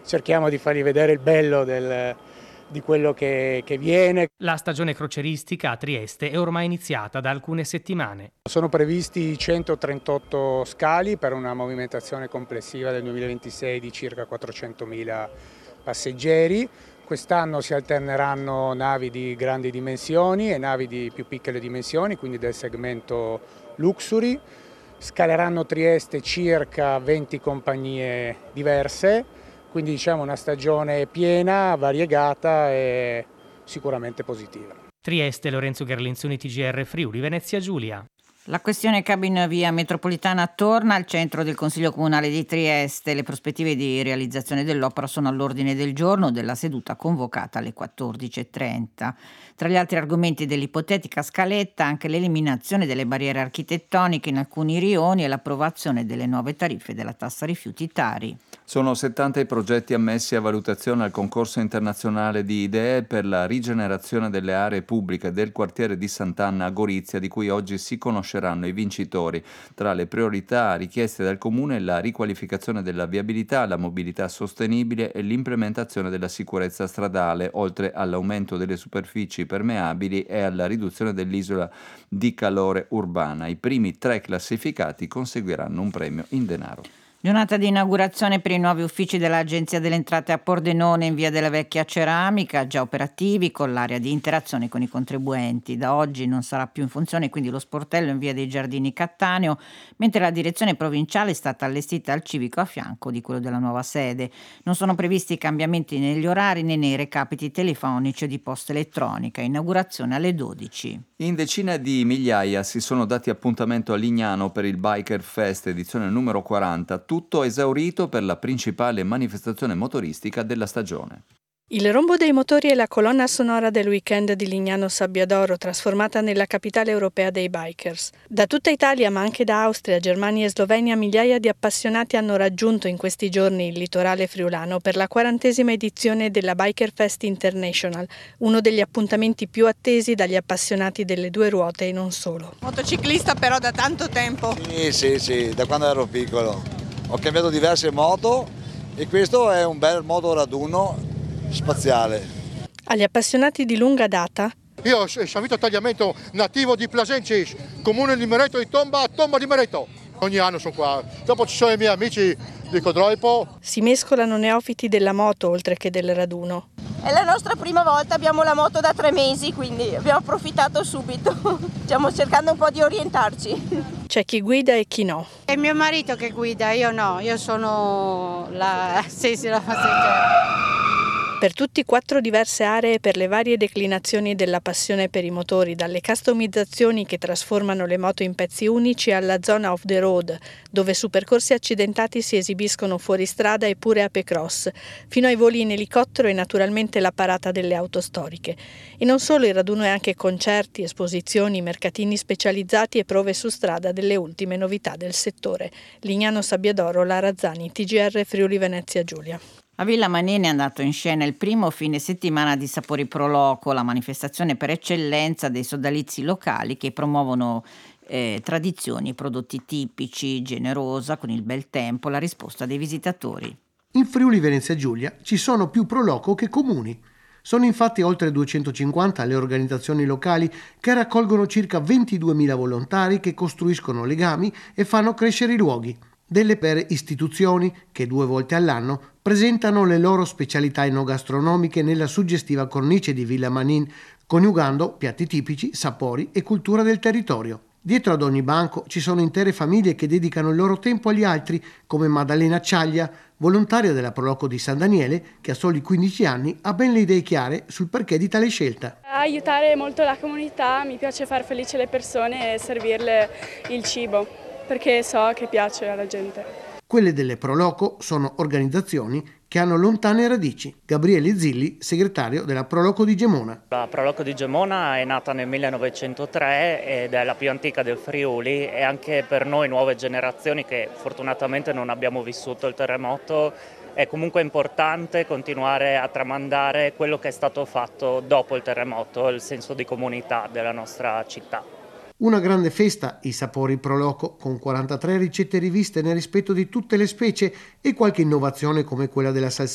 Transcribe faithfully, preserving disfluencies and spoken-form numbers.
cerchiamo di fargli vedere il bello del, di quello che, che viene. La stagione crocieristica a Trieste è ormai iniziata da alcune settimane. Sono previsti centotrentotto scali per una movimentazione complessiva del duemilaventisei di circa quattrocentomila passeggeri. Quest'anno si alterneranno navi di grandi dimensioni e navi di più piccole dimensioni, quindi del segmento luxury. Scaleranno Trieste circa venti compagnie diverse, quindi diciamo una stagione piena, variegata e sicuramente positiva. Trieste, Lorenzo Gerlenzoni, T G R Friuli, Venezia Giulia. La questione cabina via metropolitana torna al centro del Consiglio Comunale di Trieste. Le prospettive di realizzazione dell'opera sono all'ordine del giorno della seduta convocata alle quattordici e trenta. Tra gli altri argomenti dell'ipotetica scaletta anche l'eliminazione delle barriere architettoniche in alcuni rioni e l'approvazione delle nuove tariffe della tassa rifiuti Tari. Sono settanta i progetti ammessi a valutazione al concorso internazionale di idee per la rigenerazione delle aree pubbliche del quartiere di Sant'Anna a Gorizia, di cui oggi si conosceranno i vincitori. Tra le priorità richieste dal Comune la riqualificazione della viabilità, la mobilità sostenibile e l'implementazione della sicurezza stradale, oltre all'aumento delle superfici permeabili e alla riduzione dell'isola di calore urbana. I primi tre classificati conseguiranno un premio in denaro. Giornata di inaugurazione per i nuovi uffici dell'Agenzia delle Entrate a Pordenone in via della Vecchia Ceramica, già operativi con l'area di interazione con i contribuenti. Da oggi non sarà più in funzione quindi lo sportello in via dei Giardini Cattaneo, mentre la direzione provinciale è stata allestita al civico a fianco di quello della nuova sede. Non sono previsti cambiamenti negli orari né nei recapiti telefonici o di posta elettronica. Inaugurazione alle dodici. In decine di migliaia si sono dati appuntamento a Lignano per il Biker Fest edizione numero quaranta, tutto esaurito per la principale manifestazione motoristica della stagione. Il rombo dei motori è la colonna sonora del weekend di Lignano Sabbiadoro, trasformata nella capitale europea dei bikers. Da tutta Italia, ma anche da Austria, Germania e Slovenia, migliaia di appassionati hanno raggiunto in questi giorni il litorale friulano per la quarantesima edizione della Biker Fest International, uno degli appuntamenti più attesi dagli appassionati delle due ruote e non solo. Motociclista però da tanto tempo. Sì, sì, sì, da quando ero piccolo. Ho cambiato diverse moto e questo è un bel moto raduno spaziale. Agli appassionati di lunga data. Io sono Vito Tagliamento, nativo di Plasencis, comune di Mereto di Tomba, Tomba di Mereto. Ogni anno sono qua. Dopo ci sono i miei amici di Codroipo. Si mescolano neofiti della moto oltre che del raduno. È la nostra prima volta, abbiamo la moto da tre mesi, quindi abbiamo approfittato subito. Stiamo cercando un po' di orientarci. C'è chi guida e chi no. È mio marito che guida, io no, io sono la, sì, sì, la passeggera. Per tutti quattro diverse aree per le varie declinazioni della passione per i motori, dalle customizzazioni che trasformano le moto in pezzi unici alla zona off the road, dove su percorsi accidentati si esibiscono fuori strada e pure ape cross, fino ai voli in elicottero e naturalmente la parata delle auto storiche. E non solo, il raduno è anche concerti, esposizioni, mercatini specializzati e prove su strada delle ultime novità del settore. Lignano Sabbiadoro, Lara Zani, T G R Friuli Venezia Giulia. A Villa Manene è andato in scena il primo fine settimana di Sapori Pro Loco, la manifestazione per eccellenza dei sodalizi locali che promuovono eh, tradizioni, prodotti tipici, generosa, con il bel tempo, la risposta dei visitatori. In Friuli Venezia Giulia ci sono più Pro Loco che comuni. Sono infatti oltre duecentocinquanta le organizzazioni locali che raccolgono circa ventiduemila volontari che costruiscono legami e fanno crescere i luoghi. Delle per istituzioni che due volte all'anno presentano le loro specialità enogastronomiche nella suggestiva cornice di Villa Manin, coniugando piatti tipici, sapori e cultura del territorio. Dietro ad ogni banco ci sono intere famiglie che dedicano il loro tempo agli altri, come Maddalena Ciaglia, volontaria della Pro Loco di San Daniele, che a soli quindici anni ha ben le idee chiare sul perché di tale scelta. Aiutare molto la comunità, mi piace far felice le persone e servirle il cibo, perché so che piace alla gente. Quelle delle Pro Loco sono organizzazioni che hanno lontane radici. Gabriele Zilli, segretario della Pro Loco di Gemona. La Pro Loco di Gemona è nata nel millenovecentotre ed è la più antica del Friuli e anche per noi nuove generazioni che fortunatamente non abbiamo vissuto il terremoto è comunque importante continuare a tramandare quello che è stato fatto dopo il terremoto, il senso di comunità della nostra città. Una grande festa, i Sapori Pro Loco, con quarantatré ricette riviste nel rispetto di tutte le specie e qualche innovazione come quella della salsiccia